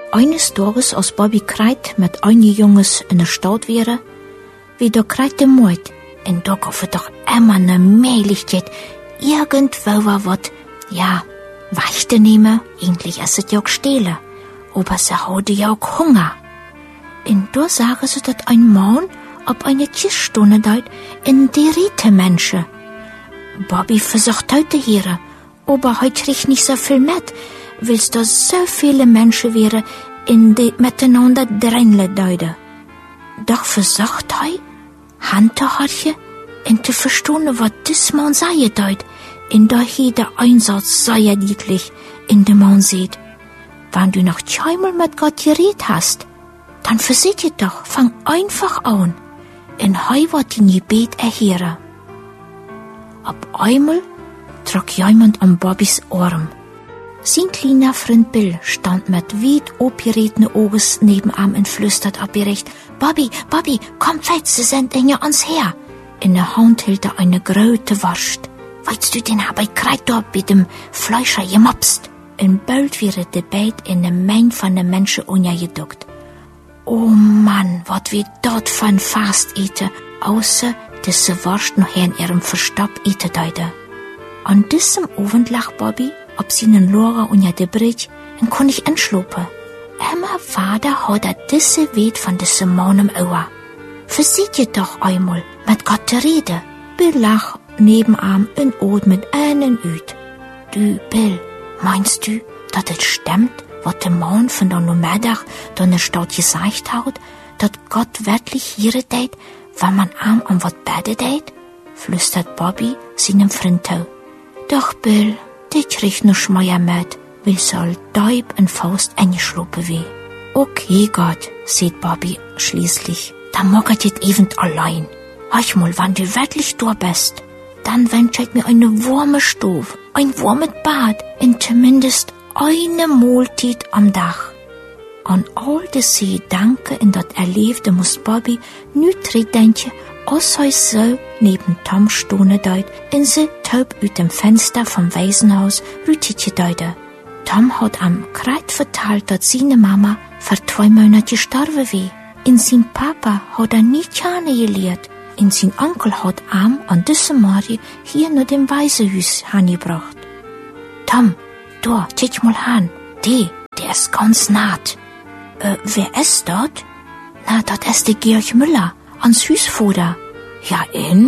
Eines Tages, als Bobby kreit mit einigen Jungs in der Stadt wäre, wie da kreit der Mord, und da gab es doch immer eine Möglichkeit, irgendwo war wat, ja, Weichte nehmen, eigentlich ist es ja auch stehlen, aber sie hatte ja auch Hunger. Und da sagen sie, dass ein Mann ob eine Kiststunde dort in die Riete Menschen. Bobby versucht heute hier, aber heute kriegt nicht so viel mit, weil es da so viele Menschen wären, in die miteinander drängeln deuten. Doch versucht er, Handtuchchen, und zu verstehen, was das Mann sagen deut, in der hier der Einsatz sehr deutlich in dem Mann sieht. Wenn du noch zweimal mit Gott geredet hast, dann versieht ihr doch, fang einfach an, und heu wird in Gebet erhören. Auf einmal trug jemand an Bobbys Arm. Sein kleiner Freund Bill stand mit weit aufgeregten Augen nebenan und flüstert abgerecht, Bobby, komm weit, sie sind hinter uns her. In der Hand hielt er eine große Wurst. Weißt du, den hab ich grad dort bei dem Fleischer gemopst. Und bald wäre der Beit in der Menge von den Menschen untergeduckt. Oh Mann, wat wir dort von fast eten, außer dass sie Wurst noch in ihrem Verstopp eten deute. An diesem Abend lag Bobby ob seinen Lager unter der Brille und konnte ich entschlupen. Immer Vater hat er diese Weit von diesem Mann im Ohr. Versieht ihr doch einmal, mit Gott zu reden. Bill lach nebenan und atmet einen Üt. Du, Bill, meinst du, dass es stimmt, was der Mann von der Nomadic da in der Stadt gesagt hat, dass Gott wirklich hier deit, wenn man arm an was beten deit? Flüstert Bobby seinem Freund zu. Doch, Bill, die kriegt noch schmeier mit, weil soll Deib und Faust eingeschluppen wie. Okay, Gott, sagt Bobby schließlich, dann mag ich jetzt eben allein. Hör mal, wenn du wirklich da bist, dann wünsche ich mir eine warme Stube, ein warmes Bad und zumindest eine Mahlzeit am Dach. An all diese Gedanken in das Erlebte muss Bobby nicht denken, als er so neben Tom stehen deut und sie taub aus dem Fenster vom Waisenhaus rütete deute. Tom hat am Kreid verteilt, dass seine Mama vor 2 Monaten gestorben war. Und sein Papa hat nicht gerne gelehrt. Und sein Onkel hat an diesem Morgen hier nur dem Waisenhaus angebracht. Tom, da, guck mal an. Der ist ganz naht. Wer ist dort? Na, das ist der Georg Müller, ans Hausvater. Ja,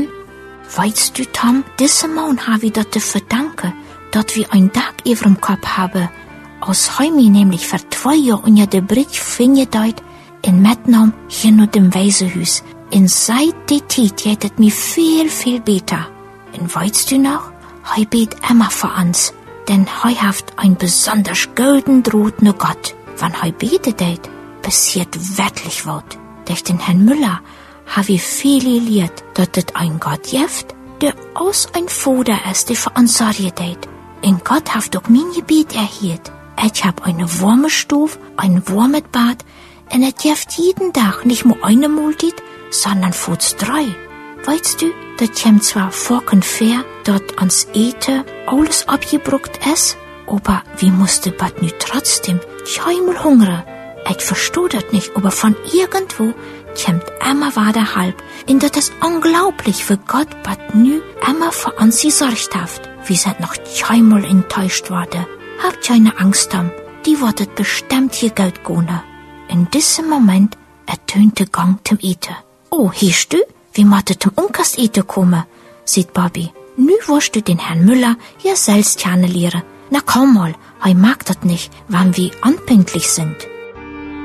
weißt du, Tom, diesem Mann habe ich das zu verdanken, dass wir ein Dach über dem Kopf haben. Aus Heimi nämlich vor 2 Jahren unter der Brille fingedeut in Metnaum hier nur dem Waisenhaus. Und seit der Zeit geht es mir viel, viel besser. Und weißt du noch, hei bet immer für uns, denn hei haft ein besonders golden Draht nur Gott. Wenn hei betet, passiert wirklich was. Durch den Herrn Müller habe ich viel gelehrt, dass es ein Gott gibt, der aus ein Vater ist, der für uns sorgt. Und Gott hat auch mein Gebet erhört. Ich hab eine warme Stube, ein warmes Bad, und es gibt jeden Tag nicht nur eine Mahlzeit, sondern futs 3. Weißt du, das kommt zwar vor und fair, dort ans Eten alles abgebruckt ist, aber wie musste Bad nu trotzdem zweimal hungern? Ich verstehe das nicht, aber von irgendwo kommt immer weiter halb. Und das ist unglaublich, wie Gott Bad nu immer für uns gesorgt hat. Wir sind noch zweimal enttäuscht worden. Habt keine Angst, Tom, die wird bestimmt hier Geld gehen. In diesem Moment ertönte Gang zum Eten. Oh, hörst du? Wie macht zum Unkast Eten kommen? Sieht Bobby. Nu wirst du den Herrn Müller ja selbst kennenlernen. Na komm mal, er mag das nicht, wenn wir unpünktlich sind.